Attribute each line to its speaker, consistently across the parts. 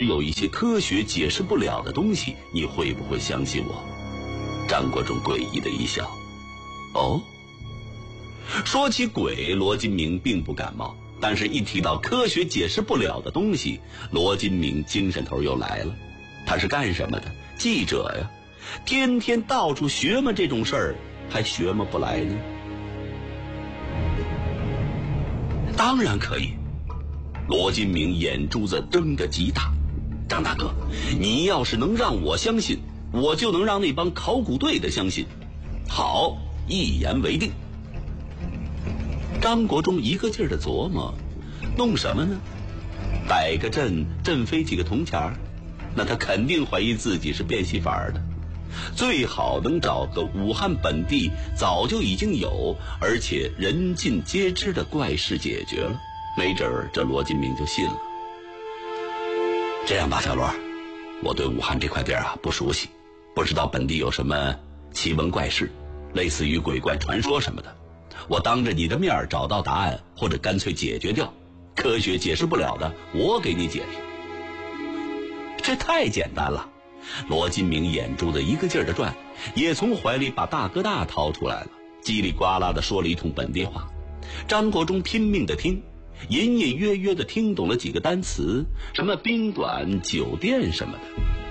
Speaker 1: 有一些科学解释不了的东西，你会不会相信我？张国忠诡异的一笑。哦，说起鬼，罗金明并不感冒，但是一提到科学解释不了的东西，罗金明精神头又来了。他是干什么的？记者呀，天天到处学嘛这种事儿，还学嘛不来呢？当然可以。罗金明眼珠子睁得极大。张大哥，你要是能让我相信，我就能让那帮考古队的相信。好，一言为定。张国忠一个劲儿的琢磨，弄什么呢？摆个阵，震飞几个铜钱儿，那他肯定怀疑自己是变戏法的。最好能找个武汉本地早就已经有，而且人尽皆知的怪事解决了，没准儿这罗金明就信了。这样吧，小罗，我对武汉这块地儿不熟悉，不知道本地有什么奇闻怪事，类似于鬼怪传说什么的。我当着你的面找到答案，或者干脆解决掉，科学解释不了的，我给你解释。这太简单了。罗金明眼珠子一个劲儿的转，也从怀里把大哥大掏出来了，叽里呱啦的说了一通本地话。张国忠拼命的听，隐隐约约的听懂了几个单词，什么宾馆、酒店什么的。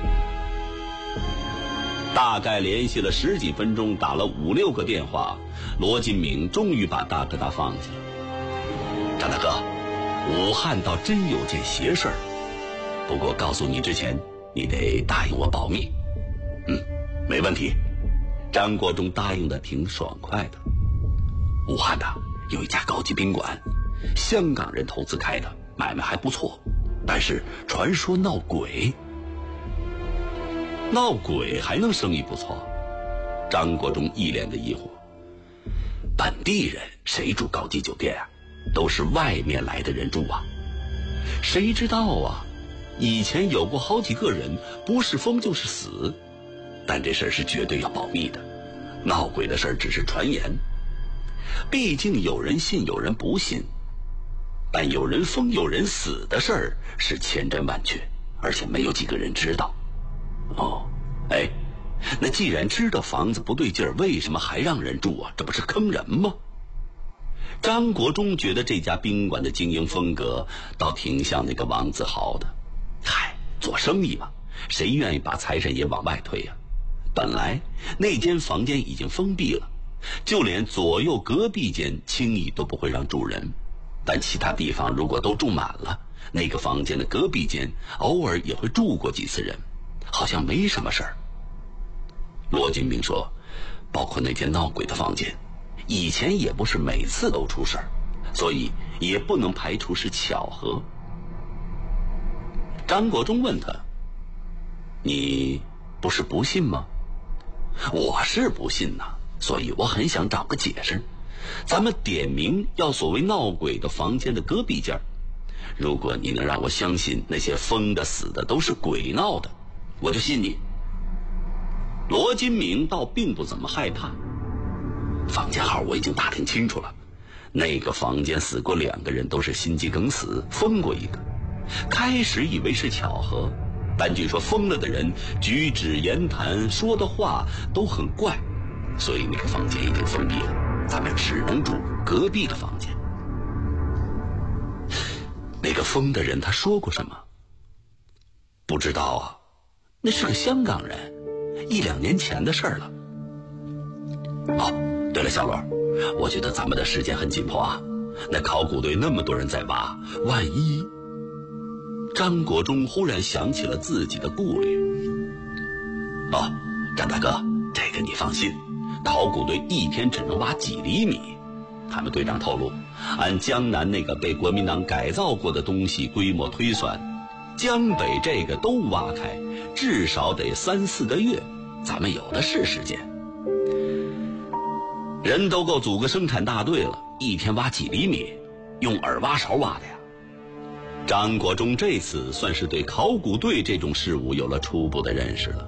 Speaker 1: 大概联系了10几分钟，打了5、6个电话，罗金明终于把大哥大放下了。张大哥，武汉倒真有件邪事儿，不过告诉你之前，你得答应我保密。没问题。张国忠答应的挺爽快的。武汉的有一家高级宾馆，香港人投资开的，买卖还不错，但是传说闹鬼。闹鬼还能生意不错？张国忠一脸的疑惑。本地人谁住高级酒店啊？都是外面来的人住啊。谁知道啊？以前有过好几个人不是疯就是死，但这事儿是绝对要保密的。闹鬼的事儿只是传言，毕竟有人信有人不信，但有人疯有人死的事儿是千真万确，而且没有几个人知道。那既然知道房子不对劲儿，为什么还让人住啊？这不是坑人吗？张国忠觉得这家宾馆的经营风格倒挺像那个王子豪的。做生意嘛，谁愿意把财神爷往外推呀？本来那间房间已经封闭了，就连左右隔壁间轻易都不会让住人，但其他地方如果都住满了，那个房间的隔壁间偶尔也会住过几次人，好像没什么事儿。罗金明说，包括那间闹鬼的房间，以前也不是每次都出事儿，所以也不能排除是巧合。张国忠问他，你不是不信吗？我是不信呐，所以我很想找个解释。咱们点名要所谓闹鬼的房间的隔壁间，如果你能让我相信那些疯的死的都是鬼闹的，我就信你。罗金明倒并不怎么害怕。房间号我已经打听清楚了，那个房间死过2个人，都是心肌梗死，疯过一个。开始以为是巧合，但据说疯了的人举止言谈说的话都很怪，所以那个房间已经封闭了，咱们只能住隔壁的房间。那个疯的人他说过什么？不知道啊，那是个香港人，1、2年前的事儿了。对了，小罗，我觉得咱们的时间很紧迫啊，那考古队那么多人在挖，万一……张国忠忽然想起了自己的顾虑。张大哥，这个你放心，考古队一天只能挖几厘米。他们队长透露，按江南那个被国民党改造过的东西规模推算，江北这个都挖开，至少得3、4个月，咱们有的是时间。人都够组个生产大队了，一天挖几厘米，用耳挖勺挖的呀。张国忠这次算是对考古队这种事物有了初步的认识了。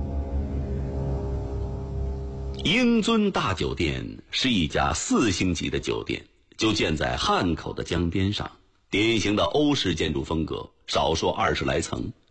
Speaker 1: 英尊大酒店是一家4星级的酒店，就建在汉口的江边上，典型的欧式建筑风格，少说20来层，